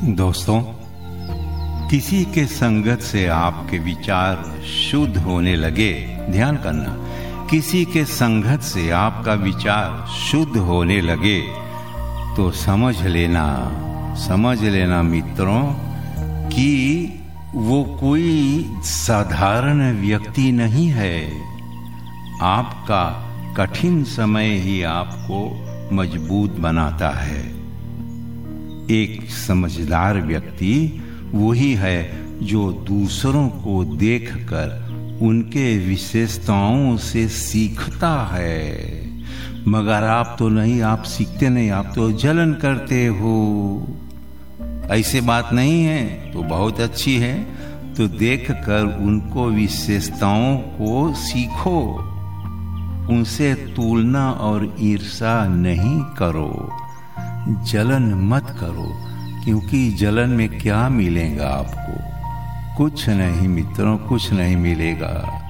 दोस्तों, किसी के संगत से आपके विचार शुद्ध होने लगे, ध्यान करना, किसी के संगत से आपका विचार शुद्ध होने लगे तो समझ लेना मित्रों कि वो कोई साधारण व्यक्ति नहीं है। आपका कठिन समय ही आपको मजबूत बनाता है। एक समझदार व्यक्ति वही है जो दूसरों को देखकर उनके विशेषताओं से सीखता है। मगर आप तो नहीं, आप सीखते नहीं, आप तो जलन करते हो। ऐसे बात नहीं है तो बहुत अच्छी है, तो देखकर उनको विशेषताओं को सीखो। उनसे तुलना और ईर्ष्या नहीं करो, जलन मत करो, क्योंकि जलन में क्या मिलेगा आपको? कुछ नहीं मित्रों, कुछ नहीं मिलेगा।